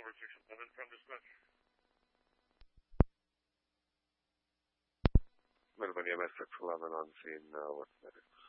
611 from dispatch. Melbourne EMS 611 on scene, what's medics?